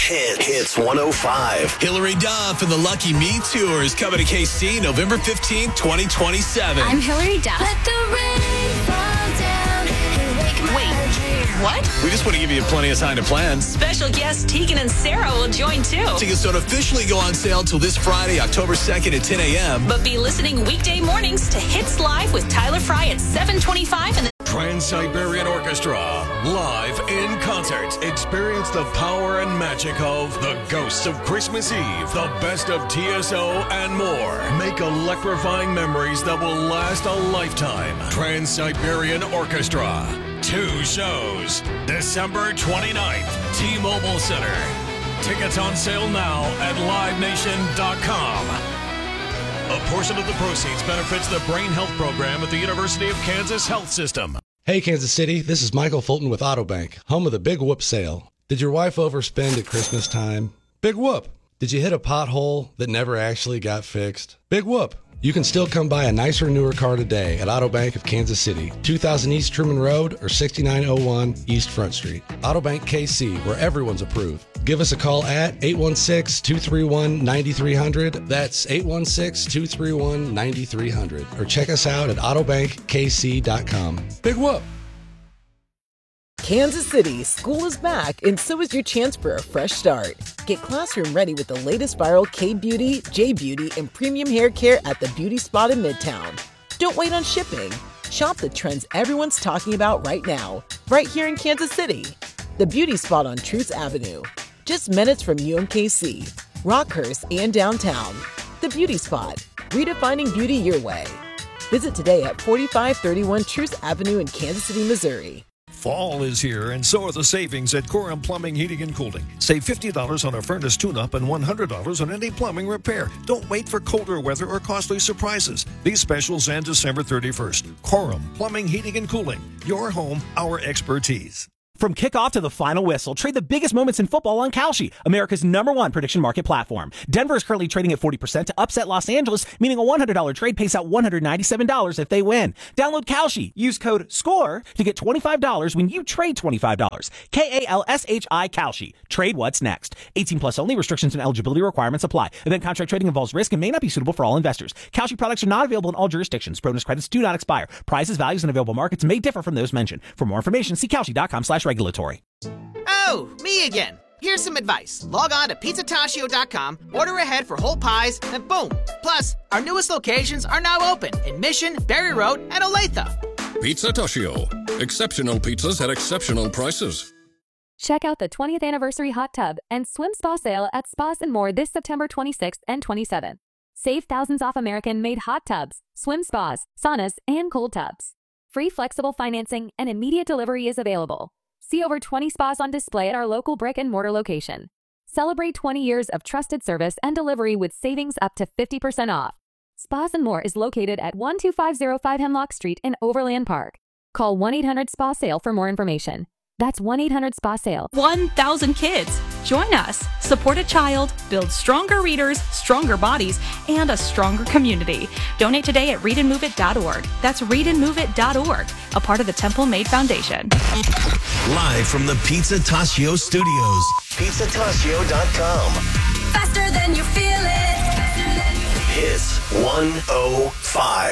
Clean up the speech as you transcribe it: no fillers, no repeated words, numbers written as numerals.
Hits 105. Hillary Duff and the Lucky Me Tour is coming to KC November 15th, 2027. I'm Hillary Duff. Let the rain fall down and wake my dream. What? We just want to give you plenty of time to plan. Special guests Tegan and Sarah will join too. Tickets don't officially go on sale until this Friday, October 2nd at 10 a.m. But be listening weekday mornings to Hits Live with Tyler Fry at 7:25 and the Trans-Siberian Orchestra, live in concert. Experience the power and magic of The Ghosts of Christmas Eve, the best of TSO, and more. Make electrifying memories that will last a lifetime. Trans-Siberian Orchestra. 2 shows. December 29th, T-Mobile Center. Tickets on sale now at livenation.com. A portion of the proceeds benefits the Brain Health Program at the University of Kansas Health System. Hey, Kansas City, this is Michael Fulton with Autobank, home of the Big Whoop sale. Did your wife overspend at Christmas time? Big whoop. Did you hit a pothole that never actually got fixed? Big whoop. You can still come buy a nicer, newer car today at Autobank of Kansas City, 2000 East Truman Road or 6901 East Front Street. Autobank KC, where everyone's approved. Give us a call at 816-231-9300. That's 816-231-9300. Or check us out at autobankkc.com. Big whoop. Kansas City, school is back, and so is your chance for a fresh start. Get classroom ready with the latest viral K-Beauty, J-Beauty, and premium hair care at the Beauty Spot in Midtown. Don't wait on shipping. Shop the trends everyone's talking about right now, right here in Kansas City. The Beauty Spot on Truce Avenue, just minutes from UMKC, Rockhurst, and downtown. The Beauty Spot, redefining beauty your way. Visit today at 4531 Truce Avenue in Kansas City, Missouri. Fall is here, and so are the savings at Coram Plumbing, Heating, and Cooling. Save $50 on a furnace tune-up and $100 on any plumbing repair. Don't wait for colder weather or costly surprises. These specials end December 31st. Coram Plumbing, Heating, and Cooling. Your home, our expertise. From kickoff to the final whistle, trade the biggest moments in football on Kalshi, America's #1 prediction market platform. Denver is currently trading at 40% to upset Los Angeles, meaning a $100 trade pays out $197 if they win. Download Kalshi. Use code SCORE to get $25 when you trade $25. KALSHI Kalshi. Trade what's next. 18 plus only. Restrictions and eligibility requirements apply. Event contract trading involves risk and may not be suitable for all investors. Kalshi products are not available in all jurisdictions. Bonus credits do not expire. Prices, values, and available markets may differ from those mentioned. For more information, see Kalshi.com/regulatory. Oh, me again. Here's some advice. Log on to pizzataccio.com, order ahead for whole pies, and boom. Plus, our newest locations are now open in Mission, Berry Road, and Olathe. Pizza Taccio. Exceptional pizzas at exceptional prices. Check out the 20th anniversary hot tub and swim spa sale at Spas and More this September 26th and 27th. Save thousands off American-made hot tubs, swim spas, saunas, and cold tubs. Free flexible financing and immediate delivery is available. See over 20 spas on display at our local brick-and-mortar location. Celebrate 20 years of trusted service and delivery with savings up to 50% off. Spas and More is located at 12505 Hemlock Street in Overland Park. Call 1-800-SPA-SALE for more information. That's 1-800-SPA-SALE. 1,000 kids. Join us. Support a child, build stronger readers, stronger bodies, and a stronger community. Donate today at readandmoveit.org. That's readandmoveit.org, a part of the Temple Maid Foundation. Live from the Pizza Taccio studios. pizzataccio.com. Faster than you feel it. Hits 105.